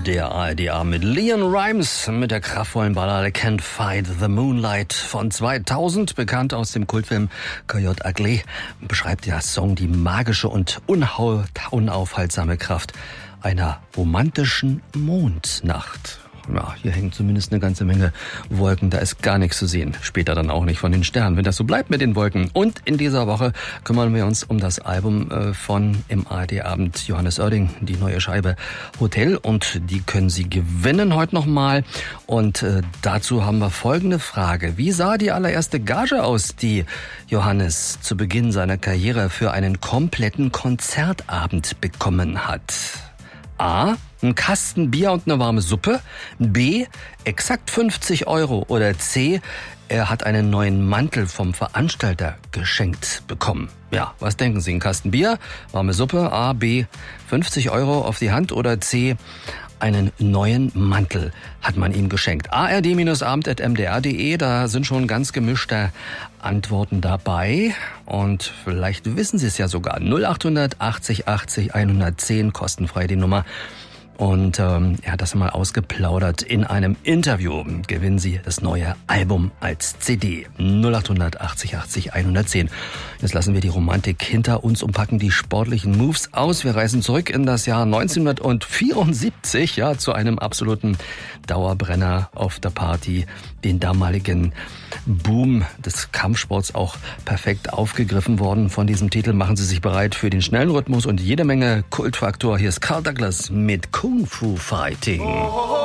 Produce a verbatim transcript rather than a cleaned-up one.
Der A R D-Abend mit Leon Rimes mit der kraftvollen Ballade Can't Fight the Moonlight von zweitausend, bekannt aus dem Kultfilm Coyote Ugly, beschreibt der Song die magische und unhau- unaufhaltsame Kraft einer romantischen Mondnacht. Ja, hier hängen zumindest eine ganze Menge Wolken, da ist gar nichts zu sehen. Später dann auch nicht von den Sternen, wenn das so bleibt mit den Wolken. Und in dieser Woche kümmern wir uns um das Album äh, von im A R D-Abend Johannes Oerding, die neue Scheibe Hotel. Und die können Sie gewinnen heute nochmal. Und äh, dazu haben wir folgende Frage. Wie sah die allererste Gage aus, die Johannes zu Beginn seiner Karriere für einen kompletten Konzertabend bekommen hat? A. Ein Kasten Bier und eine warme Suppe. B. Exakt fünfzig Euro. Oder C. Er hat einen neuen Mantel vom Veranstalter geschenkt bekommen. Ja, was denken Sie? Ein Kasten Bier, warme Suppe. A. B. fünfzig Euro auf die Hand. Oder C. Einen neuen Mantel hat man ihm geschenkt. A R D Abend at m d r punkt d e, da sind schon ganz gemischte Antworten dabei. Und vielleicht wissen Sie es ja sogar. null acht achtzig achtzig hundertzehn, kostenfrei die Nummer. Und ähm, er hat das mal ausgeplaudert in einem Interview. Gewinnen Sie das neue Album als C D. null acht achtzig achtzig hundertzehn. Jetzt lassen wir die Romantik hinter uns und packen die sportlichen Moves aus. Wir reisen zurück in das Jahr neunzehnhundertvierundsiebzig, ja, zu einem absoluten Dauerbrenner auf der Party. Den damaligen Boom des Kampfsports auch perfekt aufgegriffen worden von diesem Titel. Machen Sie sich bereit für den schnellen Rhythmus und jede Menge Kultfaktor. Hier ist Carl Douglas mit Kung Fu Fighting. Oh, oh, oh.